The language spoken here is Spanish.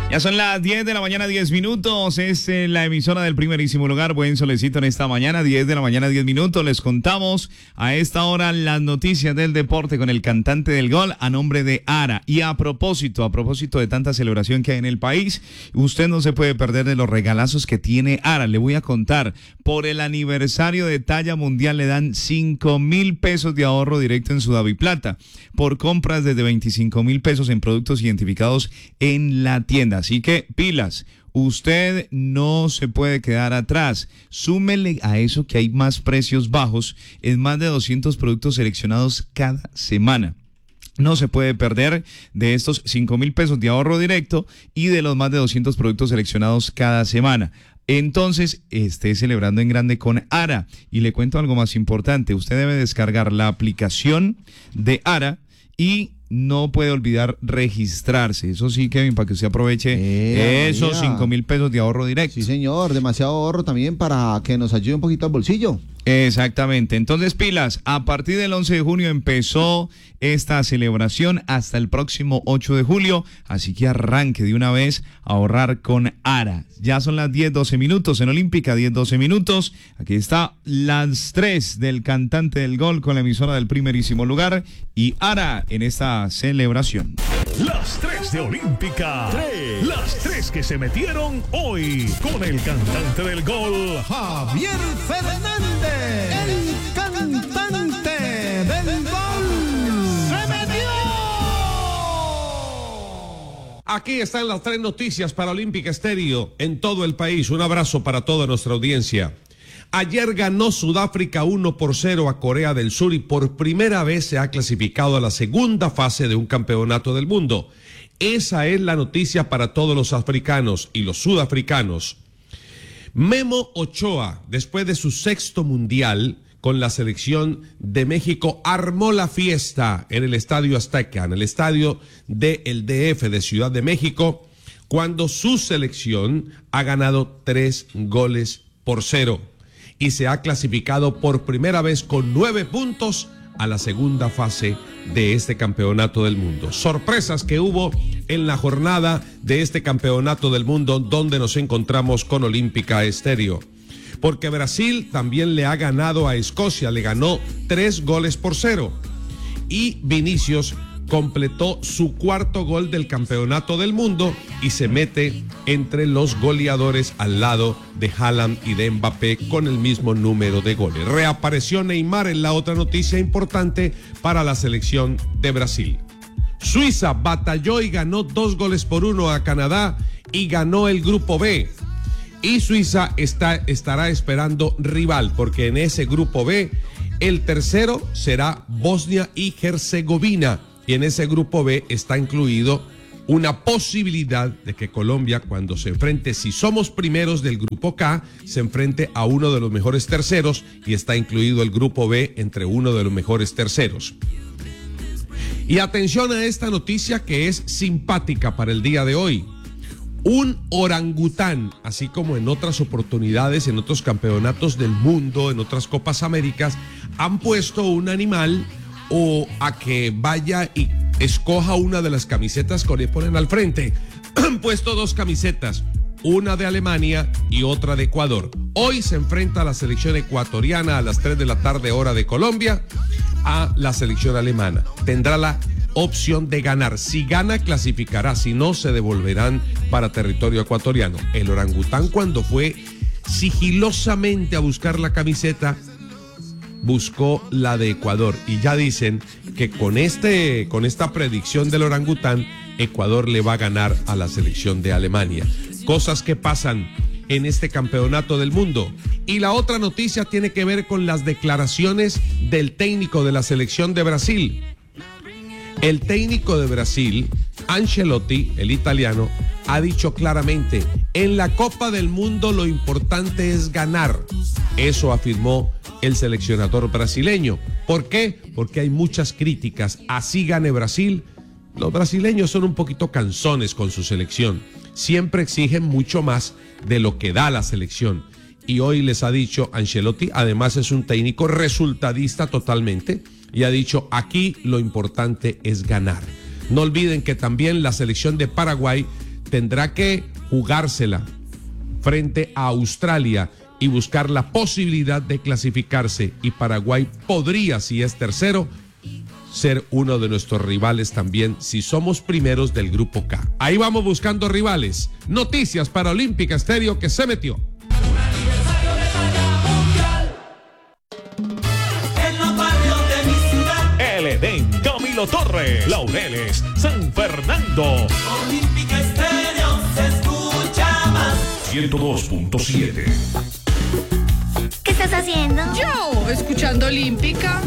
Ya son las 10 de la mañana, 10 minutos. Es la emisora del primerísimo lugar. Buen solecito en esta mañana, 10 de la mañana, 10 minutos. Les contamos a esta hora las noticias del deporte con el cantante del gol a nombre de Ara. Y a propósito de tanta celebración que hay en el país, usted no se puede perder de los regalazos que tiene Ara. Le voy a contar, por el aniversario de talla mundial le dan 5,000 pesos de ahorro directo en Sudaviplata por compras desde 25,000 pesos en productos identificados en la tienda. Así que pilas, usted no se puede quedar atrás. Súmele a eso que hay más precios bajos en más de 200 productos seleccionados cada semana. No se puede perder de estos 5,000 pesos de ahorro directo y de los más de 200 productos seleccionados cada semana. Entonces, esté celebrando en grande con Ara. Y le cuento algo más importante. Usted debe descargar la aplicación de Ara y no puede olvidar registrarse. Eso sí, Kevin, para que usted aproveche esos 5,000 pesos de ahorro directo. Sí, señor, demasiado ahorro también para que nos ayude un poquito al bolsillo. Exactamente. Entonces, pilas, a partir del 11 de junio empezó esta celebración hasta el próximo 8 de julio, así que arranque de una vez a ahorrar con Ara. Ya son las 10:12 minutos en Olímpica, 10:12 minutos. Aquí está las 3 del cantante del gol con la emisora del primerísimo lugar y Ara en esta celebración. Las 3 de Olímpica. Las 3 que se metieron hoy con el cantante del gol, Javier Fernández, el cantante del gol. ¡Se metió! Aquí están las 3 noticias para Olímpica Estéreo en todo el país. Un abrazo para toda nuestra audiencia. Ayer ganó Sudáfrica 1-0 a Corea del Sur y por primera vez se ha clasificado a la segunda fase de un campeonato del mundo. Esa es la noticia para todos los africanos y los sudafricanos. Memo Ochoa, después de su 6º mundial con la selección de México, armó la fiesta en el Estadio Azteca, en el estadio del DF de Ciudad de México, cuando su selección ha ganado 3-0 y se ha clasificado por primera vez con 9 puntos a la segunda fase de este campeonato del mundo. Sorpresas que hubo en la jornada de este campeonato del mundo donde nos encontramos con Olímpica Estéreo. Porque Brasil también le ha ganado a Escocia, le ganó 3-0. Y Vinicius completó su 4º gol del campeonato del mundo y se mete entre los goleadores al lado de Haaland y de Mbappé con el mismo número de goles. Reapareció Neymar en la otra noticia importante para la selección de Brasil. Suiza batalló y ganó 2-1 a Canadá y ganó el grupo B. Y Suiza estará esperando rival porque en ese grupo B el tercero será Bosnia y Herzegovina. Y en ese grupo B está incluido una posibilidad de que Colombia, cuando se enfrente, si somos primeros del grupo K, se enfrente a uno de los mejores terceros y está incluido el grupo B entre uno de los mejores terceros. Y atención a esta noticia que es simpática para el día de hoy. Un orangután, así como en otras oportunidades, en otros campeonatos del mundo, en otras Copas Américas, han puesto un animal o a que vaya y escoja una de las camisetas que le ponen al frente. Han puesto 2 camisetas, una de Alemania y otra de Ecuador. Hoy se enfrenta la selección ecuatoriana a las 3 de la tarde, hora de Colombia, a la selección alemana. Tendrá la opción de ganar. Si gana, clasificará. Si no, se devolverán para territorio ecuatoriano. El orangután, cuando fue sigilosamente a buscar la camiseta, buscó la de Ecuador y ya dicen que con esta predicción del orangután, Ecuador le va a ganar a la selección de Alemania. Cosas que pasan en este campeonato del mundo. Y la otra noticia tiene que ver con las declaraciones del técnico de la selección de Brasil. El técnico de Brasil, Ancelotti, el italiano, ha dicho claramente: en la Copa del Mundo lo importante es ganar. Eso afirmó el seleccionador brasileño. ¿Por qué? Porque hay muchas críticas. Así gane Brasil. Los brasileños son un poquito cansones con su selección. Siempre exigen mucho más de lo que da la selección. Y hoy les ha dicho Ancelotti, además es un técnico resultadista totalmente, y ha dicho: aquí lo importante es ganar. No olviden que también la selección de Paraguay tendrá que jugársela frente a Australia y buscar la posibilidad de clasificarse, y Paraguay podría, si es tercero, ser uno de nuestros rivales también si somos primeros del grupo K. Ahí vamos buscando rivales. Noticias para Olímpica Estéreo que se metió. El Edén, Camilo Torres, Laureles, San Fernando. Olímpica Estéreo se escucha más. 102.7. ¿Qué estás haciendo? Yo, escuchando Olímpica.